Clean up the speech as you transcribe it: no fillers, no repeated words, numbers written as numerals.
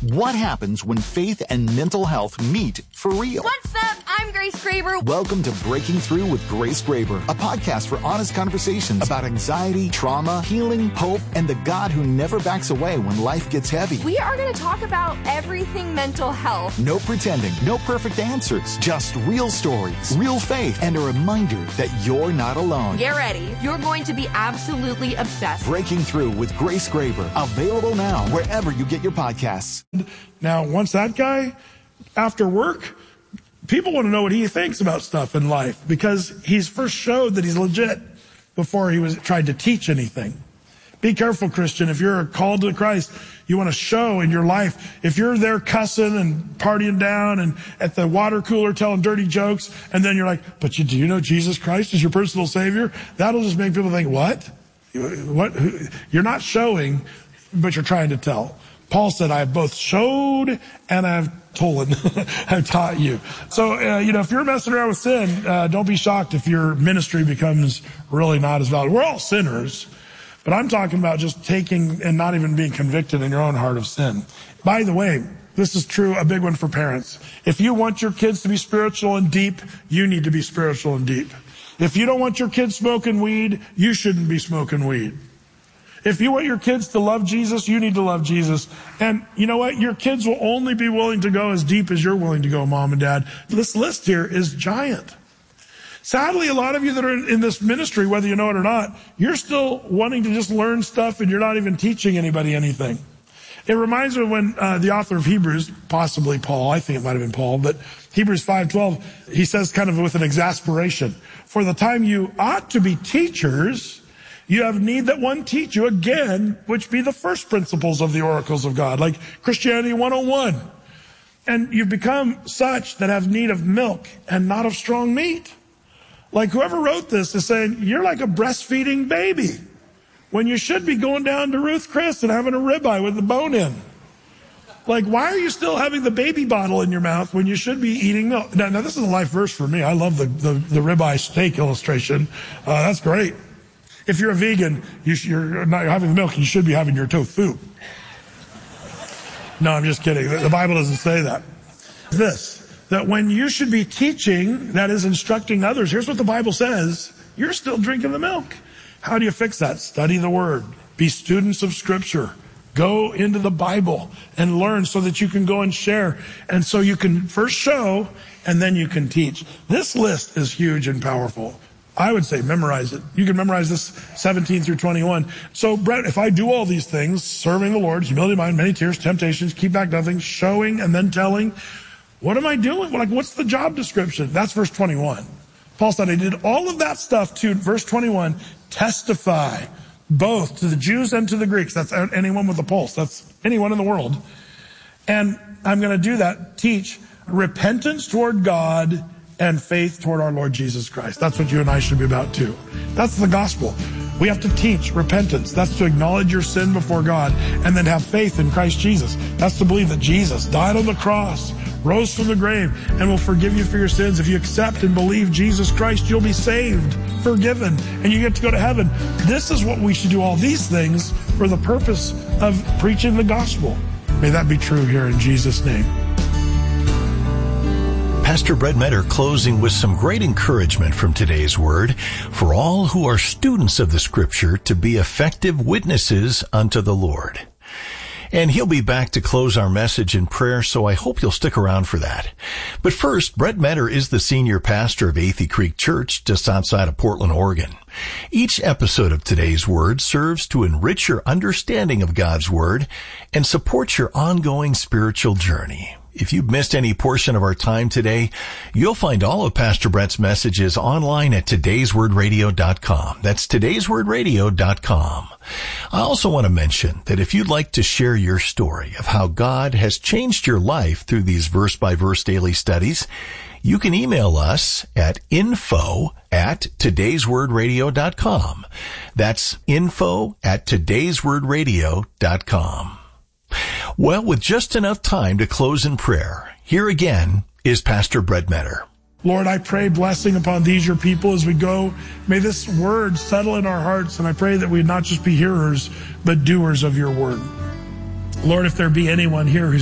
What happens when faith and mental health meet for real? What's up? I'm Grace Graber. Welcome to Breaking Through with Grace Graber, a podcast for honest conversations about anxiety, trauma, healing, hope, and the God who never backs away when life gets heavy. We are going to talk about everything mental health. No pretending, no perfect answers, just real stories, real faith, and a reminder that you're not alone. Get ready. You're going to be absolutely obsessed. Breaking Through with Grace Graber, available now wherever you get your podcasts. Now, once that guy, after work, people want to know what he thinks about stuff in life because he's first showed that he's legit before he was tried to teach anything. Be careful, Christian. If you're called to Christ, you want to show in your life. If you're there cussing and partying down and at the water cooler telling dirty jokes, and then you're like, but do you know Jesus Christ is your personal Savior? That'll just make people think, what? You're not showing, but you're trying to tell. Paul said, I have both showed and I've told, I've taught you. So, if you're messing around with sin, don't be shocked if your ministry becomes really not as valuable. We're all sinners, but I'm talking about just taking and not even being convicted in your own heart of sin. By the way, this is true, a big one for parents. If you want your kids to be spiritual and deep, you need to be spiritual and deep. If you don't want your kids smoking weed, you shouldn't be smoking weed. If you want your kids to love Jesus, you need to love Jesus. And you know what? Your kids will only be willing to go as deep as you're willing to go, Mom and Dad. This list here is giant. Sadly, a lot of you that are in this ministry, whether you know it or not, you're still wanting to just learn stuff and you're not even teaching anybody anything. It reminds me of when the author of Hebrews, possibly Paul, I think it might have been Paul, but Hebrews 5:12, he says kind of with an exasperation, for the time you ought to be teachers, you have need that one teach you again, which be the first principles of the oracles of God, like Christianity 101. And you've become such that have need of milk and not of strong meat. Like whoever wrote this is saying, you're like a breastfeeding baby when you should be going down to Ruth Chris and having a ribeye with the bone in. Like, why are you still having the baby bottle in your mouth when you should be eating milk? Now this is a life verse for me. I love the ribeye steak illustration. That's great. If you're a vegan, you're not having the milk, you should be having your tofu. No, I'm just kidding. The Bible doesn't say that. That when you should be teaching, that is instructing others, here's what the Bible says, you're still drinking the milk. How do you fix that? Study the Word. Be students of Scripture. Go into the Bible and learn so that you can go and share. And so you can first show, and then you can teach. This list is huge and powerful. I would say memorize it. You can memorize this 17 through 21. So, Brett, if I do all these things, serving the Lord, humility of mind, many tears, temptations, keep back nothing, showing and then telling, what am I doing? Like, what's the job description? That's verse 21. Paul said, I did all of that stuff to, verse 21, testify both to the Jews and to the Greeks. That's anyone with a pulse. That's anyone in the world. And I'm going to do that, teach repentance toward God and faith toward our Lord Jesus Christ. That's what you and I should be about too. That's the gospel. We have to teach repentance. That's to acknowledge your sin before God and then have faith in Christ Jesus. That's to believe that Jesus died on the cross, rose from the grave, and will forgive you for your sins. If you accept and believe Jesus Christ, you'll be saved, forgiven, and you get to go to heaven. This is what we should do, all these things for the purpose of preaching the gospel. May that be true here in Jesus' name. Pastor Brett Metter closing with some great encouragement from today's word for all who are students of the Scripture to be effective witnesses unto the Lord. And he'll be back to close our message in prayer, so I hope you'll stick around for that. But first, Brett Metter is the senior pastor of Athey Creek Church just outside of Portland, Oregon. Each episode of today's word serves to enrich your understanding of God's word and support your ongoing spiritual journey. If you've missed any portion of our time today, you'll find all of Pastor Brett's messages online at todayswordradio.com. That's todayswordradio.com. I also want to mention that if you'd like to share your story of how God has changed your life through these verse-by-verse daily studies, you can email us at info@todayswordradio.com. That's info@todayswordradio.com. Well, with just enough time to close in prayer, here again is Pastor Brett Metter. Lord, I pray blessing upon these, your people, as we go. May this word settle in our hearts, and I pray that we not just be hearers, but doers of your word. Lord, if there be anyone here who's